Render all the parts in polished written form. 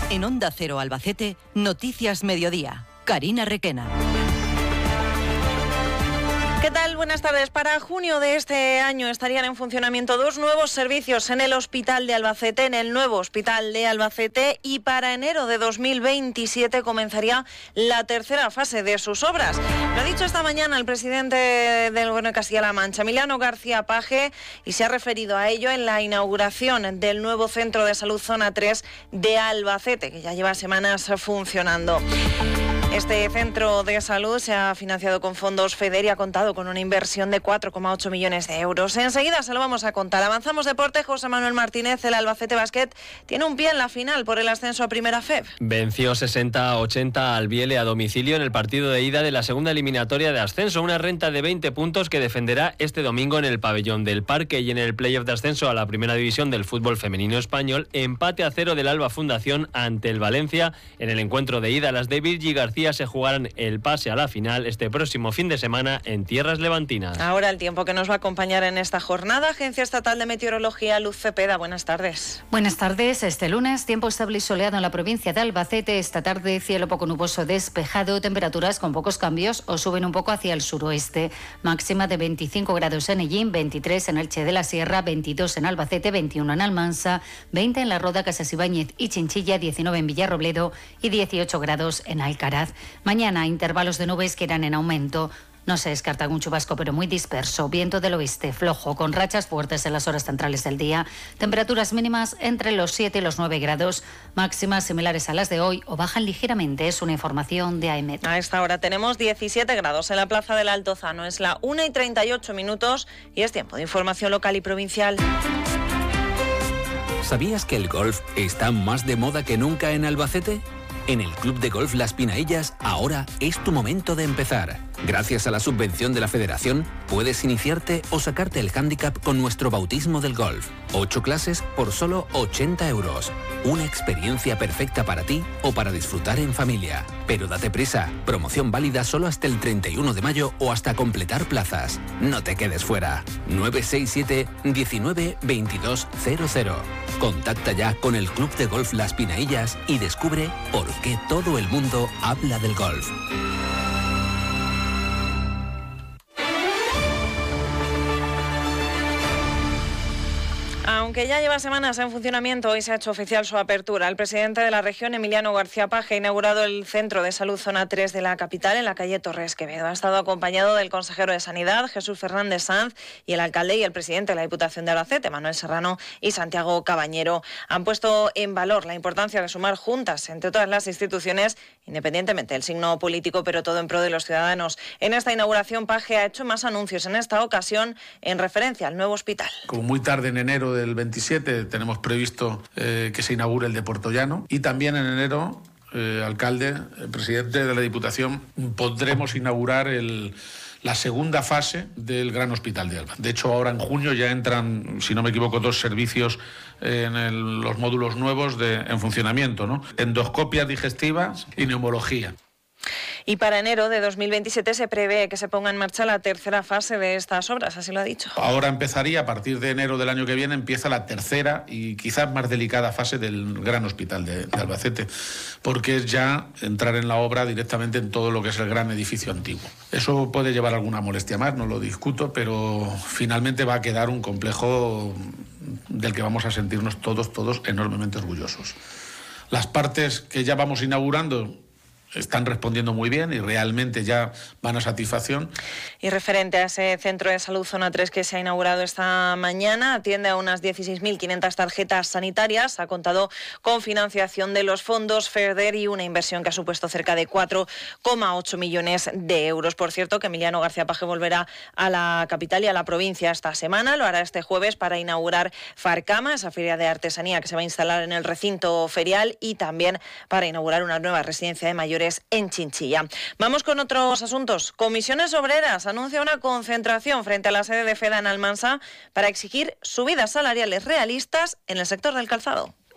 En Onda Cero Albacete, Noticias Mediodía. Carina Requena. ¿Qué tal? Buenas tardes. Para junio de este año estarían en funcionamiento 2 nuevos servicios en el Hospital de Albacete, en el nuevo Hospital de Albacete, y para enero de 2027 comenzaría la tercera fase de sus obras. Lo ha dicho esta mañana el presidente del Gobierno de Castilla-La Mancha, Emiliano García Paje, y se ha referido a ello en la inauguración del nuevo Centro de Salud Zona 3 de Albacete, que ya lleva semanas funcionando. Este centro de salud se ha financiado con fondos FEDER y ha contado con una inversión de 4,8 millones de euros. Enseguida se lo vamos a contar. Avanzamos deporte. José Manuel Martínez, el Albacete Basket, tiene un pie en la final por el ascenso a Primera FEB. Venció 60-80 al Viele a domicilio en el partido de ida de la segunda eliminatoria de ascenso. Una renta de 20 puntos que defenderá este domingo en el pabellón del Parque. Y en el playoff de ascenso a la primera división del fútbol femenino español, empate a 0 del Alba Fundación ante el Valencia. En el encuentro de ida, las de Virgi García se jugarán el pase a la final este próximo fin de semana en tierras levantinas. Ahora el tiempo que nos va a acompañar en esta jornada. Agencia Estatal de Meteorología, Luz Cepeda, buenas tardes. Buenas tardes. Este lunes, tiempo estable y soleado en la provincia de Albacete. Esta tarde, cielo poco nuboso despejado, temperaturas con pocos cambios o suben un poco hacia el suroeste. Máxima de 25 grados en Ellín, 23 en Elche de la Sierra, 22 en Albacete, 21 en Almansa, 20 en La Roda, Casas Ibáñez y Chinchilla, 19 en Villarrobledo y 18 grados en Alcaraz. Mañana, intervalos de nubes que irán en aumento. No se descarta un chubasco, pero muy disperso. Viento del oeste flojo, con rachas fuertes en las horas centrales del día. Temperaturas mínimas entre los 7 y los 9 grados. Máximas similares a las de hoy o bajan ligeramente. Es una información de AEMET. A esta hora tenemos 17 grados en la Plaza del Altozano. Es la 1:38 y es tiempo de información local y provincial. ¿Sabías que el golf está más de moda que nunca en Albacete? En el Club de Golf Las Pinaillas, ahora es tu momento de empezar. Gracias a la subvención de la Federación, puedes iniciarte o sacarte el hándicap con nuestro bautismo del golf. 8 clases por solo 80 euros. Una experiencia perfecta para ti o para disfrutar en familia. Pero date prisa, promoción válida solo hasta el 31 de mayo o hasta completar plazas. No te quedes fuera. 967 19 22 00. Contacta ya con el Club de Golf Las Pinaillas y descubre por qué todo el mundo habla del golf. Aunque ya lleva semanas en funcionamiento, hoy se ha hecho oficial su apertura. El presidente de la región, Emiliano García Paje, ha inaugurado el Centro de Salud Zona 3 de la capital en la calle Torres Quevedo. Ha estado acompañado del consejero de Sanidad, Jesús Fernández Sanz, y el alcalde y el presidente de la Diputación de Albacete, Manuel Serrano y Santiago Cabañero. Han puesto en valor la importancia de sumar juntas entre todas las instituciones, independientemente del signo político, pero todo en pro de los ciudadanos. En esta inauguración, Paje ha hecho más anuncios, en esta ocasión en referencia al nuevo hospital. Como muy tarde en enero del 27 tenemos previsto que se inaugure el de Puertollano, y también en enero, alcalde, presidente de la Diputación, podremos inaugurar la segunda fase del Gran Hospital de Alba. De hecho, ahora en junio ya entran, si no me equivoco, 2 servicios en los módulos nuevos en funcionamiento, ¿no? Endoscopias digestivas y neumología. Y para enero de 2027 se prevé que se ponga en marcha la tercera fase de estas obras, así lo ha dicho. Ahora empezaría, a partir de enero del año que viene, empieza la tercera y quizás más delicada fase del Gran Hospital de Albacete, porque es ya entrar en la obra directamente en todo lo que es el gran edificio antiguo. Eso puede llevar alguna molestia más, no lo discuto, pero finalmente va a quedar un complejo del que vamos a sentirnos todos enormemente orgullosos. Las partes que ya vamos inaugurando están respondiendo muy bien y realmente ya van a satisfacción. Y referente a ese Centro de Salud Zona 3 que se ha inaugurado esta mañana, atiende a unas 16.500 tarjetas sanitarias, ha contado con financiación de los fondos FEDER y una inversión que ha supuesto cerca de 4,8 millones de euros. Por cierto, que Emiliano García Paje volverá a la capital y a la provincia esta semana, lo hará este jueves para inaugurar Farcama, esa feria de artesanía que se va a instalar en el recinto ferial, y también para inaugurar una nueva residencia de mayores en Chinchilla. Vamos con otros asuntos. Comisiones Obreras anuncia una concentración frente a la sede de FEDA en Almansa para exigir subidas salariales realistas en el sector del calzado.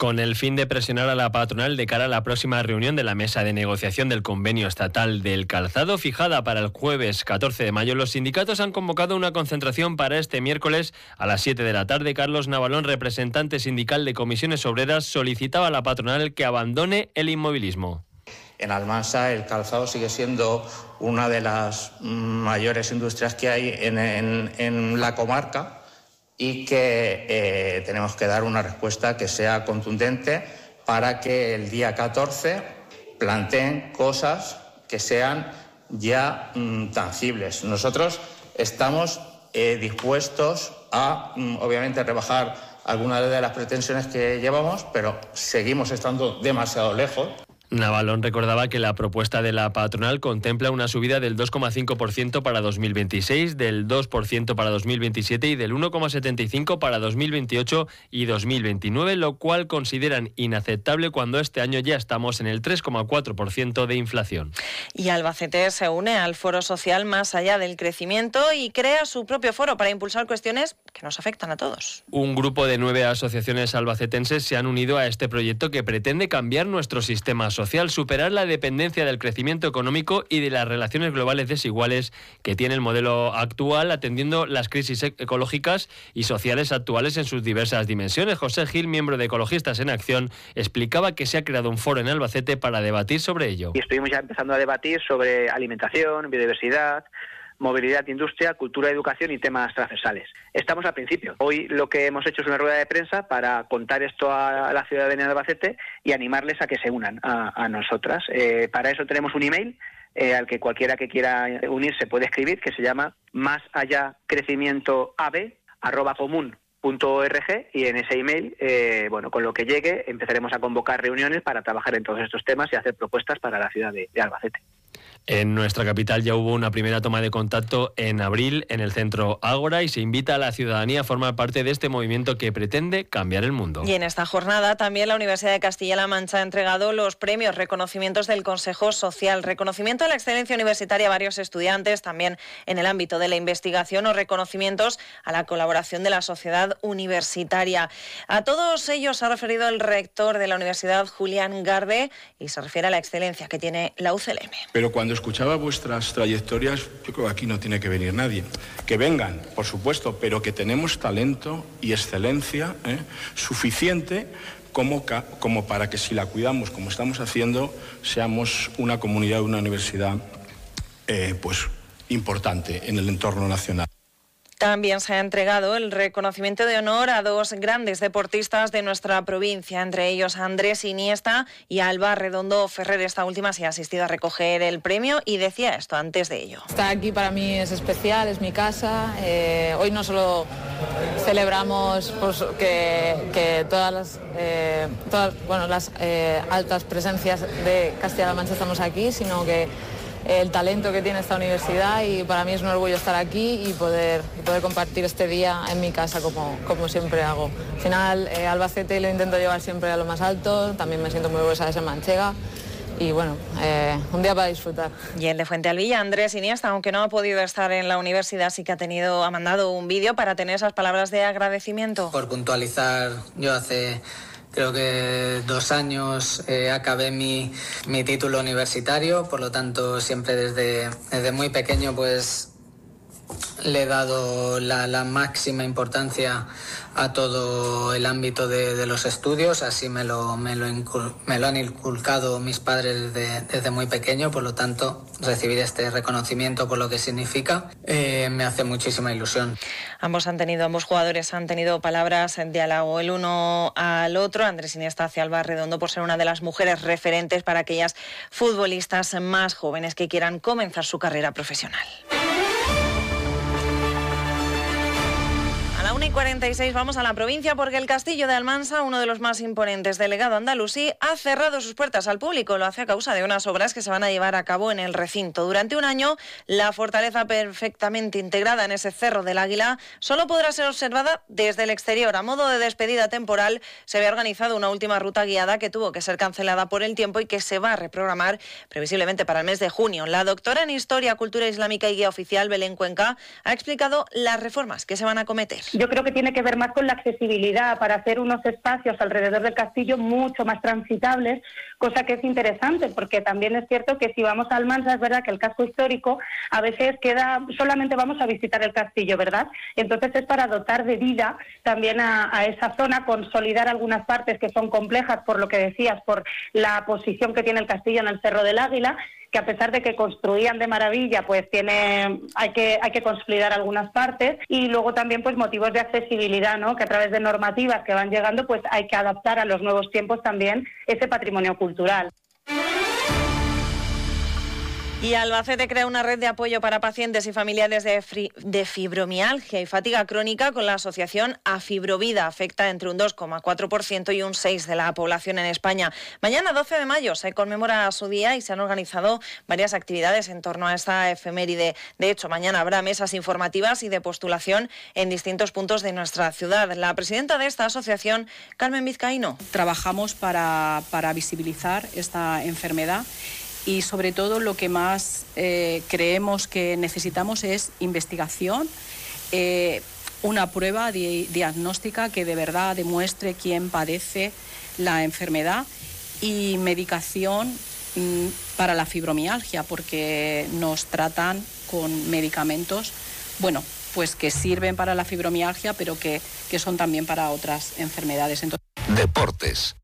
Con el fin de presionar a la patronal de cara a la próxima reunión de la mesa de negociación del convenio estatal del calzado, fijada para el jueves 14 de mayo, los sindicatos han convocado una concentración para este miércoles a las 7 de la tarde. Carlos Navalón, representante sindical de Comisiones Obreras, solicitaba a la patronal que abandone el inmovilismo. En Almansa el calzado sigue siendo una de las mayores industrias que hay en la comarca y que tenemos que dar una respuesta que sea contundente para que el día 14 planteen cosas que sean ya tangibles. Nosotros estamos dispuestos a, obviamente, rebajar algunas de las pretensiones que llevamos, pero seguimos estando demasiado lejos. Navalón recordaba que la propuesta de la patronal contempla una subida del 2,5% para 2026, del 2% para 2027 y del 1,75% para 2028 y 2029, lo cual consideran inaceptable cuando este año ya estamos en el 3,4% de inflación. Y Albacete se une al Foro Social Más Allá del Crecimiento y crea su propio foro para impulsar cuestiones que nos afectan a todos. Un grupo de 9 asociaciones albacetenses se han unido a este proyecto que pretende cambiar nuestro sistema social, superar la dependencia del crecimiento económico y de las relaciones globales desiguales que tiene el modelo actual, atendiendo las crisis ecológicas y sociales actuales en sus diversas dimensiones. José Gil, miembro de Ecologistas en Acción, explicaba que se ha creado un foro en Albacete para debatir sobre ello. Y estuvimos ya empezando a debatir sobre alimentación, biodiversidad, movilidad, industria, cultura, educación y temas transversales. Estamos al principio. Hoy lo que hemos hecho es una rueda de prensa para contar esto a la ciudadanía de Albacete y animarles a que se unan a nosotras. Para eso tenemos un email al que cualquiera que quiera unirse puede escribir, que se llama másallaCrecimientoAve@comun.org, y en ese email, con lo que llegue, empezaremos a convocar reuniones para trabajar en todos estos temas y hacer propuestas para la ciudad de Albacete. En nuestra capital ya hubo una primera toma de contacto en abril en el centro Ágora y se invita a la ciudadanía a formar parte de este movimiento que pretende cambiar el mundo. Y en esta jornada también la Universidad de Castilla-La Mancha ha entregado los premios reconocimientos del Consejo Social. Reconocimiento a la excelencia universitaria a varios estudiantes, también en el ámbito de la investigación, o reconocimientos a la colaboración de la sociedad universitaria. A todos ellos se ha referido el rector de la universidad, Julián Garde, y se refiere a la excelencia que tiene la UCLM. Pero cuando escuchaba vuestras trayectorias, yo creo que aquí no tiene que venir nadie. Que vengan, por supuesto, pero que tenemos talento y excelencia suficiente como para que, si la cuidamos como estamos haciendo, seamos una comunidad, una universidad importante en el entorno nacional. También se ha entregado el reconocimiento de honor a dos grandes deportistas de nuestra provincia, entre ellos Andrés Iniesta y Alba Redondo Ferrer. Esta última se ha asistido a recoger el premio y decía esto antes de ello. Estar aquí para mí es especial, es mi casa. Hoy no solo celebramos que todas las altas presencias de Castilla-La Mancha estamos aquí, sino que el talento que tiene esta universidad, y para mí es un orgullo estar aquí y poder compartir este día en mi casa como siempre hago. Al final Albacete lo intento llevar siempre a lo más alto, también me siento muy orgullosa de ser manchega y un día para disfrutar. Y el de Fuentealbilla, Andrés Iniesta, aunque no ha podido estar en la universidad, sí que ha mandado un vídeo para tener esas palabras de agradecimiento. Por puntualizar, yo creo que 2 años acabé mi título universitario, por lo tanto siempre desde muy pequeño pues le he dado la máxima importancia a todo el ámbito de los estudios, así me lo han inculcado mis padres desde muy pequeño, por lo tanto recibir este reconocimiento por lo que significa me hace muchísima ilusión. Ambos jugadores han tenido palabras de halago el uno al otro. Andrés Iniesta hacia Alba Redondo por ser una de las mujeres referentes para aquellas futbolistas más jóvenes que quieran comenzar su carrera profesional. A la 1:46 vamos a la provincia porque el Castillo de Almansa, uno de los más imponentes del legado andalusí, ha cerrado sus puertas al público. Lo hace a causa de unas obras que se van a llevar a cabo en el recinto. Durante un año, la fortaleza perfectamente integrada en ese Cerro del Águila solo podrá ser observada desde el exterior. A modo de despedida temporal, se había organizado una última ruta guiada que tuvo que ser cancelada por el tiempo y que se va a reprogramar previsiblemente para el mes de junio. La doctora en Historia, Cultura Islámica y Guía Oficial, Belén Cuenca, ha explicado las reformas que se van a acometer. Yo creo que tiene que ver más con la accesibilidad, para hacer unos espacios alrededor del castillo mucho más transitables, cosa que es interesante, porque también es cierto que si vamos a Almansa, es verdad que el casco histórico a veces solamente vamos a visitar el castillo, ¿verdad? Entonces es para dotar de vida también a esa zona, consolidar algunas partes que son complejas, por lo que decías, por la posición que tiene el castillo en el Cerro del Águila, que a pesar de que construían de maravilla, pues hay que consolidar algunas partes, y luego también pues motivos de accesibilidad, ¿no? Que a través de normativas que van llegando, pues hay que adaptar a los nuevos tiempos también ese patrimonio cultural. Y Albacete crea una red de apoyo para pacientes y familiares de fibromialgia y fatiga crónica con la asociación Afibrovida. Afecta entre un 2,4% y un 6% de la población en España. Mañana, 12 de mayo, se conmemora su día y se han organizado varias actividades en torno a esta efeméride. De hecho, mañana habrá mesas informativas y de postulación en distintos puntos de nuestra ciudad. La presidenta de esta asociación, Carmen Vizcaíno. Trabajamos para visibilizar esta enfermedad. Y sobre todo lo que más creemos que necesitamos es investigación, una prueba diagnóstica que de verdad demuestre quién padece la enfermedad, y medicación para la fibromialgia, porque nos tratan con medicamentos, bueno, pues que sirven para la fibromialgia, pero que son también para otras enfermedades. Deportes.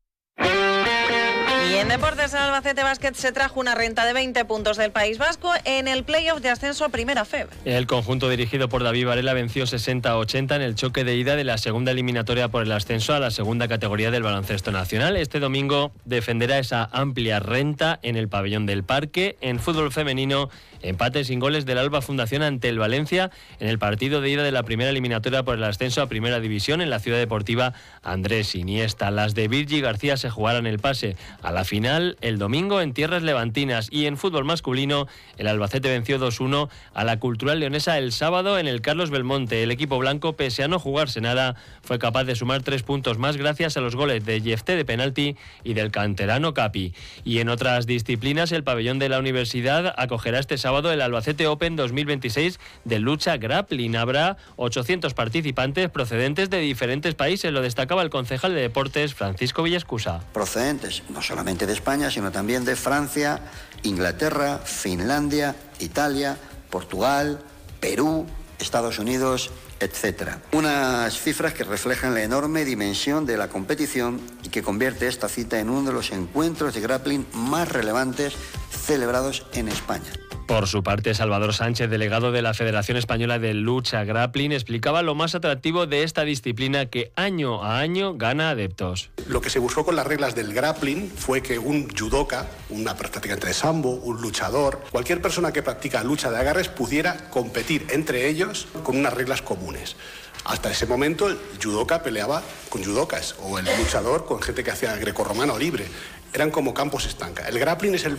Y en deportes, el Albacete Basket se trajo una renta de 20 puntos del País Vasco en el playoff de ascenso a Primera FEB. El conjunto dirigido por David Varela venció 60-80 en el choque de ida de la segunda eliminatoria por el ascenso a la segunda categoría del baloncesto nacional. Este domingo defenderá esa amplia renta en el pabellón del Parque. En fútbol femenino, empate sin goles del Alba Fundación ante el Valencia en el partido de ida de la primera eliminatoria por el ascenso a Primera División en la ciudad deportiva Andrés Iniesta. Las de Virgi García se jugarán el pase a la final el domingo en tierras levantinas. Y en fútbol masculino, el Albacete venció 2-1 a la Cultural Leonesa el sábado en el Carlos Belmonte. El equipo blanco, pese a no jugarse nada, fue capaz de sumar 3 puntos más gracias a los goles de Jefté de penalti y del canterano Capi. Y en otras disciplinas, el pabellón de la universidad acogerá este sábado el Albacete Open 2026 de lucha grappling. Habrá 800 participantes procedentes de diferentes países, lo destacaba el concejal de deportes Francisco Villascusa. Procedentes no solamente de España, sino también de Francia, Inglaterra, Finlandia, Italia, Portugal, Perú, Estados Unidos, etc. Unas cifras que reflejan la enorme dimensión de la competición y que convierte esta cita en uno de los encuentros de grappling más relevantes celebrados en España. Por su parte, Salvador Sánchez, delegado de la Federación Española de Lucha Grappling, explicaba lo más atractivo de esta disciplina que año a año gana adeptos. Lo que se buscó con las reglas del grappling fue que un judoka, una practicante de sambo, un luchador, cualquier persona que practica lucha de agarres pudiera competir entre ellos con unas reglas comunes. Hasta ese momento el judoka peleaba con judokas o el luchador con gente que hacía grecorromano libre. Eran como campos estanca. El grappling es el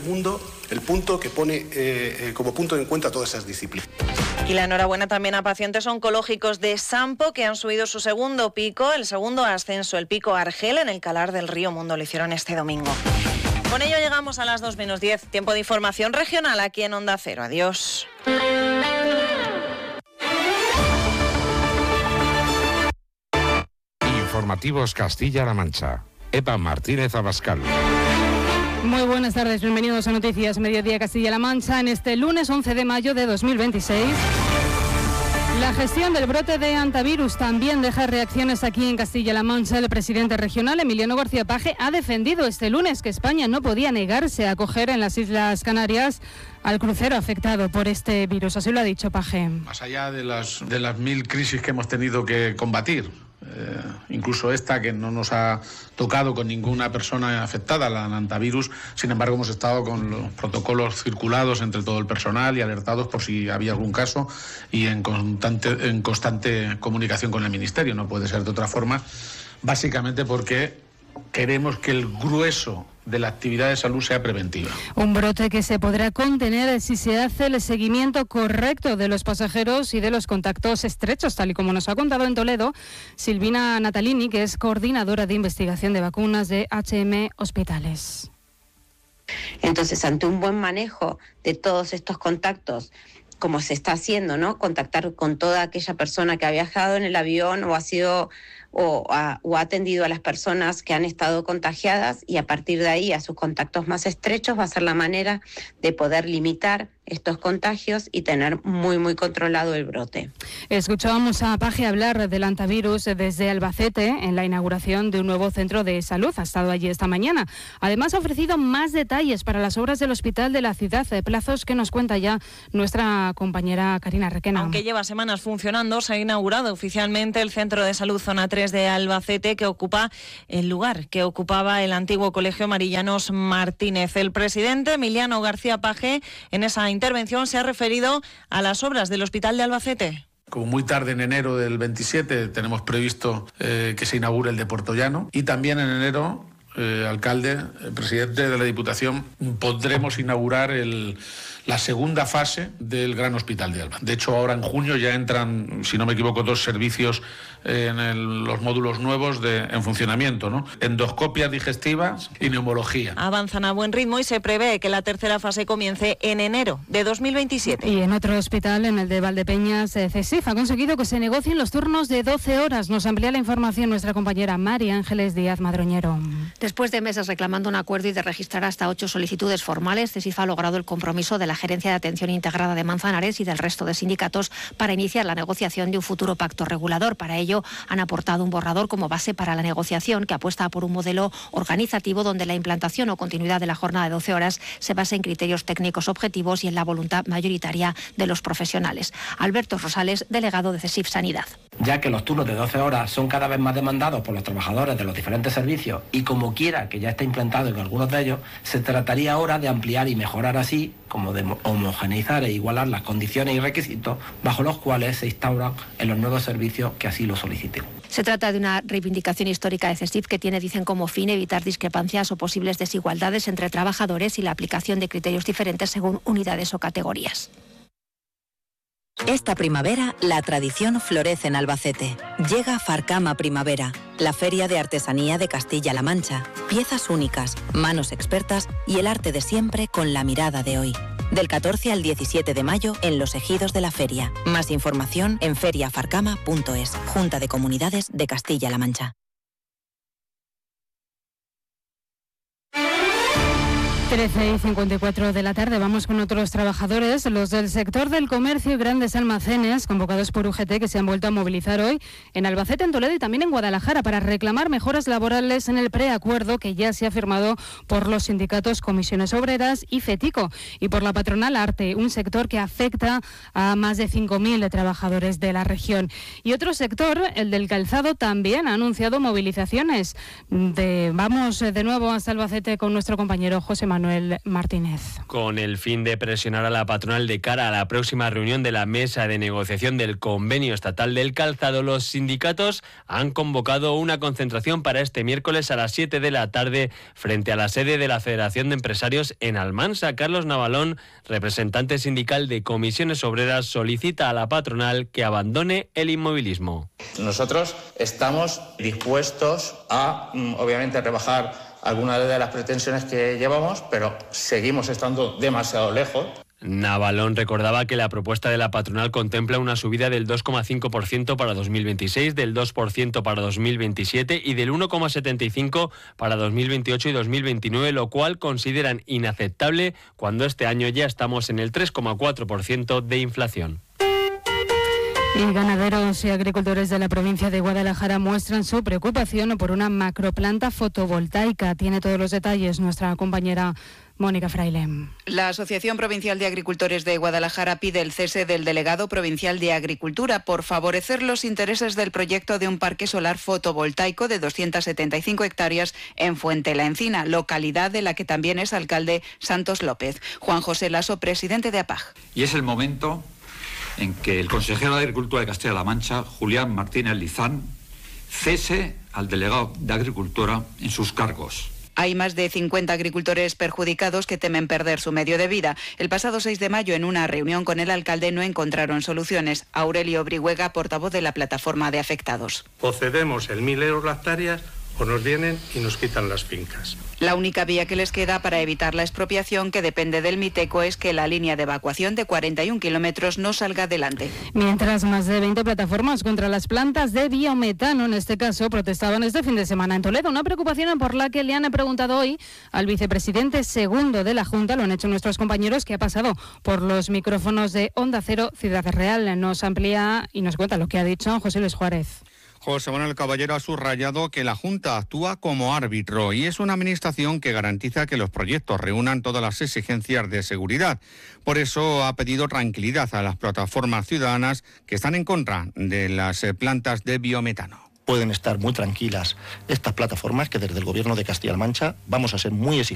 punto que pone como punto de encuentro a todas esas disciplinas. Y la enhorabuena también a pacientes oncológicos de Sampo que han subido su segundo pico, el segundo ascenso, el pico Argel, en el Calar del Río Mundo. Lo hicieron este domingo. Con ello llegamos a las 2:10. Tiempo de información regional aquí en Onda Cero. Adiós. Informativos Castilla-La Mancha. Eva Martínez Abascal. Muy buenas tardes, bienvenidos a Noticias Mediodía Castilla-La Mancha en este lunes 11 de mayo de 2026. La gestión del brote de antivirus también deja reacciones aquí en Castilla-La Mancha. El presidente regional, Emiliano García Paje, ha defendido este lunes que España no podía negarse a acoger en las Islas Canarias al crucero afectado por este virus. Así lo ha dicho Paje. Más allá de las 1000 crisis que hemos tenido que combatir, incluso esta que no nos ha tocado con ninguna persona afectada, la antivirus, sin embargo hemos estado con los protocolos circulados entre todo el personal y alertados por si había algún caso y en constante comunicación con el Ministerio. No puede ser de otra forma, básicamente porque queremos que el grueso de la actividad de salud sea preventiva. Un brote que se podrá contener si se hace el seguimiento correcto de los pasajeros y de los contactos estrechos, tal y como nos ha contado en Toledo Silvina Natalini, que es coordinadora de investigación de vacunas de HM Hospitales. Entonces, ante un buen manejo de todos estos contactos como se está haciendo, ¿no? Contactar con toda aquella persona que ha viajado en el avión o ha atendido a las personas que han estado contagiadas, y a partir de ahí a sus contactos más estrechos va a ser la manera de poder limitar estos contagios y tener muy controlado el brote. Escuchábamos a Paje hablar del antivirus desde Albacete en la inauguración de un nuevo centro de salud. Ha estado allí esta mañana. Además ha ofrecido más detalles para las obras del hospital de la ciudad, de plazos que nos cuenta ya nuestra compañera Karina Requena. Aunque lleva semanas funcionando, se ha inaugurado oficialmente el Centro de Salud Zona 3 de Albacete, que ocupa el lugar que ocupaba el antiguo Colegio Marillanos Martínez. El presidente Emiliano García Paje en esa intervención se ha referido a las obras del Hospital de Albacete. Como muy tarde en enero del 27 tenemos previsto que se inaugure el de Puertollano, y también en enero, alcalde, presidente de la Diputación, podremos inaugurar la segunda fase del Gran Hospital de Alba. De hecho, ahora en junio ya entran, si no me equivoco, 2 servicios en los módulos nuevos en funcionamiento, ¿no? Endoscopias digestivas y neumología. Avanzan a buen ritmo y se prevé que la tercera fase comience en enero de 2027. Y en otro hospital, en el de Valdepeñas, CESIF ha conseguido que se negocien los turnos de 12 horas. Nos amplía la información nuestra compañera María Ángeles Díaz Madroñero. Después de meses reclamando un acuerdo y de registrar hasta 8 solicitudes formales, CESIF ha logrado el compromiso de la Gerencia de Atención Integrada de Manzanares y del resto de sindicatos para iniciar la negociación de un futuro pacto regulador. Para ello han aportado un borrador como base para la negociación, que apuesta por un modelo organizativo donde la implantación o continuidad de la jornada de 12 horas se base en criterios técnicos objetivos y en la voluntad mayoritaria de los profesionales. Alberto Rosales, delegado de CESIF Sanidad. Ya que los turnos de 12 horas son cada vez más demandados por los trabajadores de los diferentes servicios, y como quiera que ya está implantado en algunos de ellos, se trataría ahora de ampliar y mejorar, así como de homogeneizar e igualar las condiciones y requisitos bajo los cuales se instauran en los nuevos servicios que así lo soliciten. Se trata de una reivindicación histórica de CESIF que tiene, dicen, como fin evitar discrepancias o posibles desigualdades entre trabajadores y la aplicación de criterios diferentes según unidades o categorías. Esta primavera, la tradición florece en Albacete. Llega Farcama Primavera, la feria de artesanía de Castilla-La Mancha. Piezas únicas, manos expertas y el arte de siempre con la mirada de hoy. Del 14 al 17 de mayo en los ejidos de la feria. Más información en feriafarcama.es. Junta de Comunidades de Castilla-La Mancha. 13:54 de la tarde. Vamos con otros trabajadores, los del sector del comercio y grandes almacenes, convocados por UGT, que se han vuelto a movilizar hoy en Albacete, en Toledo y también en Guadalajara para reclamar mejoras laborales en el preacuerdo que ya se ha firmado por los sindicatos Comisiones Obreras y FETICO y por la patronal ARTE, un sector que afecta a más de 5.000 trabajadores de la región. Y otro sector, el del calzado, también ha anunciado movilizaciones. Vamos de nuevo hasta Albacete con nuestro compañero José Manuel Martínez. Con el fin de presionar a la patronal de cara a la próxima reunión de la mesa de negociación del convenio estatal del calzado, los sindicatos han convocado una concentración para este miércoles a las 7 de la tarde frente a la sede de la Federación de Empresarios en Almansa. Carlos Navalón, representante sindical de Comisiones Obreras, solicita a la patronal que abandone el inmovilismo. Nosotros estamos dispuestos a, obviamente, rebajar algunas de las pretensiones que llevamos, pero seguimos estando demasiado lejos. Navalón recordaba que la propuesta de la patronal contempla una subida del 2,5% para 2026, del 2% para 2027 y del 1,75% para 2028 y 2029, lo cual consideran inaceptable cuando este año ya estamos en el 3,4% de inflación. Y ganaderos y agricultores de la provincia de Guadalajara muestran su preocupación por una macroplanta fotovoltaica. Tiene todos los detalles nuestra compañera Mónica Fraile. La Asociación Provincial de Agricultores de Guadalajara pide el cese del delegado provincial de Agricultura por favorecer los intereses del proyecto de un parque solar fotovoltaico de 275 hectáreas en Fuente la Encina, localidad de la que también es alcalde Santos López. Juan José Lasso, presidente de APAG. Y es el momento en que el consejero de Agricultura de Castilla-La Mancha, Julián Martínez Lizán, cese al delegado de Agricultura en sus cargos. Hay más de 50 agricultores perjudicados que temen perder su medio de vida. El pasado 6 de mayo, en una reunión con el alcalde, no encontraron soluciones. Aurelio Brihuega, portavoz de la plataforma de afectados. O cedemos el 1.000 euros la hectárea o nos vienen y nos quitan las fincas. La única vía que les queda para evitar la expropiación, que depende del Miteco, es que la línea de evacuación de 41 kilómetros no salga adelante. Mientras, más de 20 plataformas contra las plantas de biometano, en este caso, protestaban este fin de semana en Toledo. Una preocupación por la que le han preguntado hoy al vicepresidente segundo de la Junta, lo han hecho nuestros compañeros, que ha pasado por los micrófonos de Onda Cero Ciudad Real. Nos amplía y nos cuenta lo que ha dicho José Luis Juárez. José Manuel Caballero ha subrayado que la Junta actúa como árbitro y es una administración que garantiza que los proyectos reúnan todas las exigencias de seguridad. Por eso ha pedido tranquilidad a las plataformas ciudadanas que están en contra de las plantas de biometano. Pueden estar muy tranquilas estas plataformas, que desde el Gobierno de Castilla-La Mancha vamos a ser muy exigentes